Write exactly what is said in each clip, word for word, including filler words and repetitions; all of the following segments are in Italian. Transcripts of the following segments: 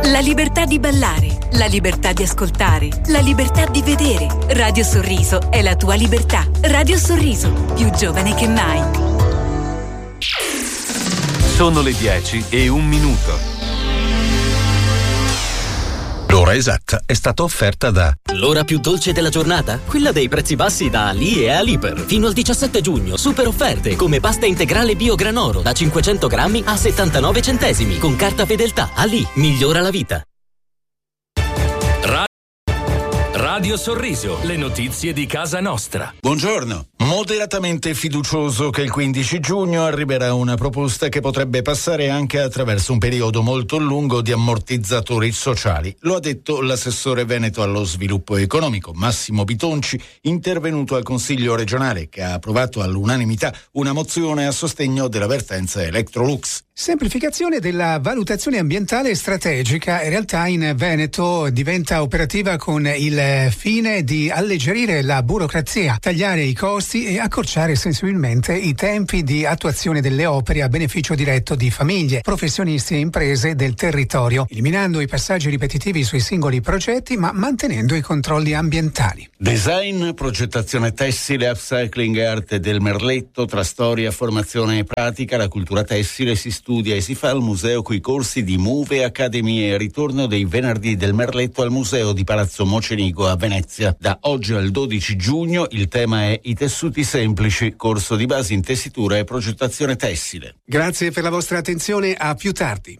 La libertà di ballare, la libertà di ascoltare, la libertà di vedere. Radio Sorriso è la tua libertà. Radio Sorriso, più giovane che mai. Sono le dieci e un minuto. L'ora esatta è stata offerta da L'ora più dolce della giornata? Quella dei prezzi bassi da Ali e Aliper. Fino al diciassette giugno, super offerte come pasta integrale bio Granoro da cinquecento grammi a settantanove centesimi con carta fedeltà. Ali, migliora la vita. Radio Sorriso, le notizie di casa nostra. Buongiorno. Moderatamente fiducioso che il quindici giugno arriverà una proposta che potrebbe passare anche attraverso un periodo molto lungo di ammortizzatori sociali. Lo ha detto l'assessore veneto allo sviluppo economico Massimo Bitonci, intervenuto al Consiglio regionale, che ha approvato all'unanimità una mozione a sostegno della vertenza Electrolux. Semplificazione della valutazione ambientale strategica in realtà in Veneto diventa operativa con il fine di alleggerire la burocrazia, tagliare i costi e accorciare sensibilmente i tempi di attuazione delle opere a beneficio diretto di famiglie, professionisti e imprese del territorio, eliminando i passaggi ripetitivi sui singoli progetti ma mantenendo i controlli ambientali. Design, progettazione tessile, upcycling e arte del merletto, tra storia, formazione e pratica, la cultura tessile si studia e si fa al museo coi corsi di Move, accademie e ritorno dei venerdì del merletto al museo di Palazzo Mocenigo a Venezia. Da oggi al dodici giugno il tema è i tessuti semplici, corso di base in tessitura e progettazione tessile. Grazie per la vostra attenzione, a più tardi.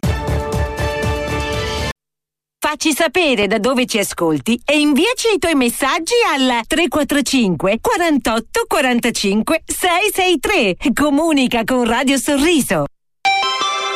Facci sapere da dove ci ascolti e inviaci i tuoi messaggi al tre quattro cinque quarantotto quarantacinque sei sei tre. Comunica con Radio Sorriso.